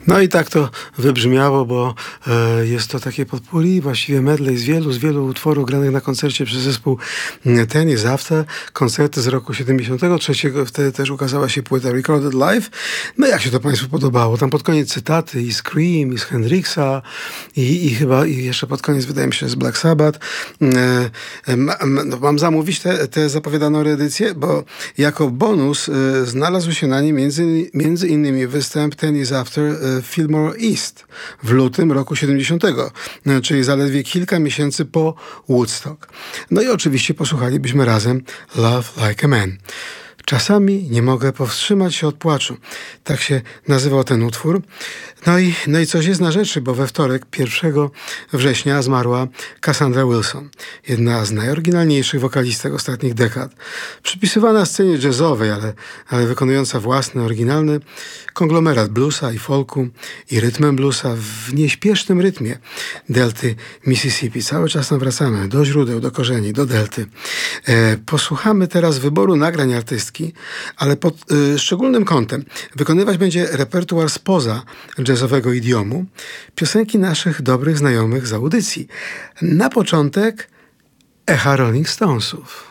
No i tak to wybrzmiało, bo jest to takie potpourri, właściwie medley z wielu utworów granych na koncercie przez zespół Ten Is After. Koncerty z roku 73. Wtedy też ukazała się płyta Recorded Live. No jak się to Państwu podobało? Tam pod koniec cytaty i z Cream, i z Hendrixa, i chyba i jeszcze pod koniec wydaje mi się z Black Sabbath. Mam zamówić tę zapowiadaną reedycję, bo jako bonus znalazł się na niej między innymi występ Ten Is After Fillmore East w lutym roku 70, czyli zaledwie kilka miesięcy po Woodstock. No i oczywiście posłuchalibyśmy razem Love Like a Man. Czasami nie mogę powstrzymać się od płaczu. Tak się nazywał ten utwór. No i coś jest na rzeczy, bo we wtorek, 1 września, zmarła Cassandra Wilson. Jedna z najoryginalniejszych wokalistek ostatnich dekad. Przypisywana scenie jazzowej, ale wykonująca własny, oryginalny konglomerat bluesa i folku i rytmem bluesa w nieśpiesznym rytmie delty Mississippi. Cały czas nawracamy do źródeł, do korzeni, do delty. Posłuchamy teraz wyboru nagrań artystki, ale pod szczególnym kątem. Wykonywać będzie repertuar spoza jazzowego idiomu, piosenki naszych dobrych znajomych z audycji. Na początek echa Rolling Stonesów.